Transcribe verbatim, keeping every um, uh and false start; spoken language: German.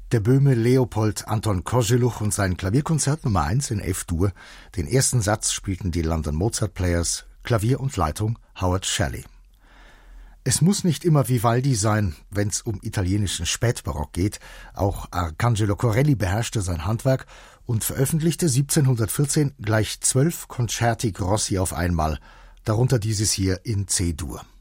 Der Böhme Leopold Anton Kozeluch und sein Klavierkonzert Nummer eins in F-Dur. Den ersten Satz spielten die London Mozart Players, Klavier und Leitung Howard Shelley. Es muss nicht immer Vivaldi sein, wenn's um italienischen Spätbarock geht. Auch Arcangelo Corelli beherrschte sein Handwerk und veröffentlichte siebzehnhundertvierzehn gleich zwölf Concerti Grossi auf einmal, darunter dieses hier in C-Dur.